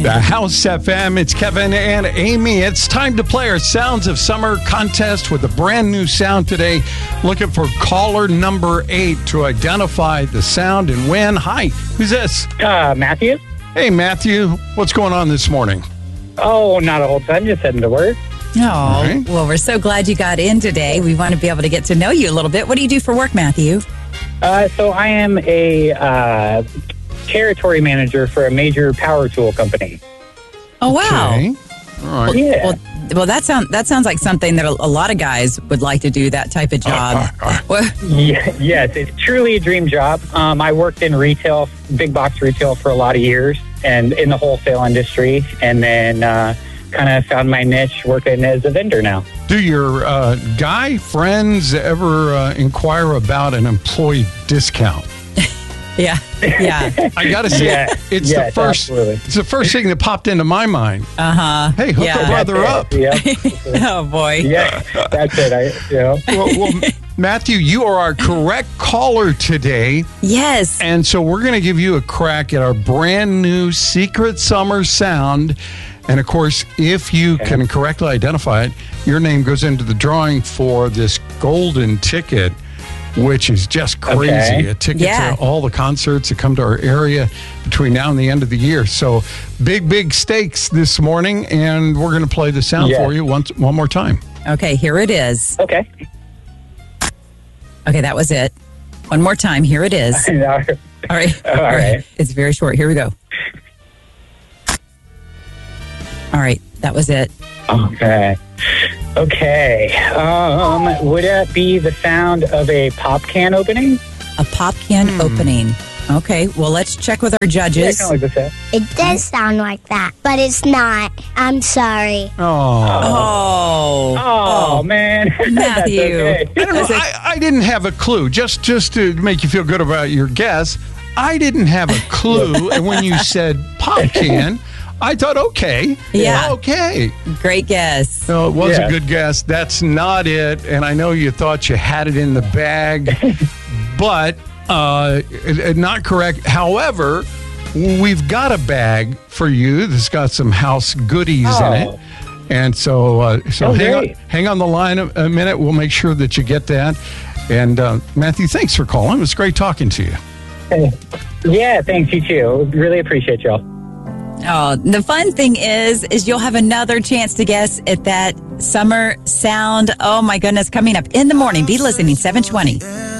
The House FM, it's Kevin and Amy. It's time to play our Sounds of Summer contest with a brand new sound today. Looking for caller number 8 to identify the sound and win. Hi, who's this? Matthew. Hey, Matthew. What's going on this morning? Oh, not a whole ton. Just heading to work. Oh, right. Well, we're so glad you got in today. We want to be able to get to know you a little bit. What do you do for work, Matthew? So I am a territory manager for a major power tool company. Oh, wow. Okay. All right. Yeah. Well, that sounds like something that a lot of guys would like to do, that type of job. Well, Yes, it's truly a dream job. I worked in retail, big box retail for a lot of years and in the wholesale industry, and then kind of found my niche working as a vendor now. Do your guy friends ever inquire about an employee discount? yeah. I got to say, it's the first. Absolutely. It's the first thing that popped into my mind. Hey, hook Yeah. a brother up. Yeah. Oh, boy. Yeah, that's it. Well, Matthew, you are our correct caller today. Yes. And so we're going to give you a crack at our brand new Secret Summer Sound. And of course, if you can correctly identify it, your name goes into the drawing for this golden ticket, which is just crazy. Okay. A ticket to all the concerts that come to our area between now and the end of the year. So big stakes this morning, and we're going to play the sound for you one more time. Okay, here it is. Okay. Okay, that was it. One more time. Here it is. All All right. All right. It's very short. Here we go. All right, that was it. Okay. Would that be the sound of a pop can opening? A pop can opening. Okay, well, let's check with our judges. Yeah, kind of like this. It does sound like that, but it's not. I'm sorry. Oh. Oh, man. Matthew. That's okay. I don't know. I didn't have a clue. Just to make you feel good about your guess, I didn't have a clue. And when you said pop can, I thought, okay. Yeah. Okay. Great guess. No, it was Yeah. a good guess. That's not it. And I know you thought you had it in the bag, but not correct. However, we've got a bag for you that's got some house goodies in it. And so hang on the line a minute. We'll make sure that you get that. And Matthew, thanks for calling. It was great talking to you. Yeah, thanks. You too. Really appreciate y'all. Oh, the fun thing is you'll have another chance to guess at that summer sound. Oh, my goodness, coming up in the morning. Be listening, 7:20.